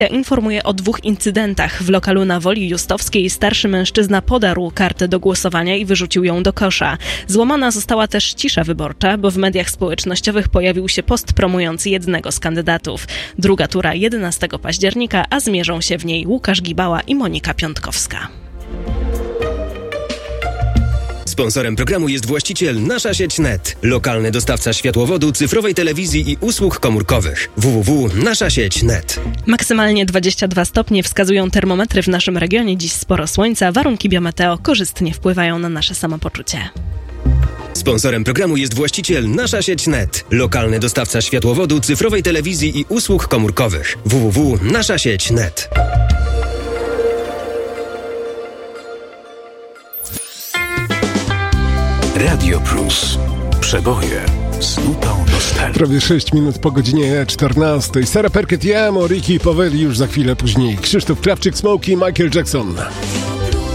Informuje o 2 incydentach. W lokalu na Woli Justowskiej starszy mężczyzna podarł kartę do głosowania i wyrzucił ją do kosza. Złamana została też cisza wyborcza, bo w mediach społecznościowych pojawił się post promujący jednego z kandydatów. Druga tura 11 października, a zmierzą się w niej Łukasz Gibała i Monika Piątkowska. Sponsorem programu jest właściciel Nasza Sieć Net, lokalny dostawca światłowodu, cyfrowej telewizji i usług komórkowych. www.naszasieć.net. Maksymalnie 22 stopnie wskazują termometry w naszym regionie. Dziś sporo słońca, warunki biometeo korzystnie wpływają na nasze samopoczucie. Sponsorem programu jest właściciel Nasza Sieć Net, lokalny dostawca światłowodu, cyfrowej telewizji i usług komórkowych. www.naszasieć.net. Radio Plus. Przeboje z nutą nostalgii. Prawie 6 minut po godzinie 14. Sarah Perkett, Ricky Poveri już za chwilę później. Krzysztof Krawczyk, Smokey, Michael Jackson.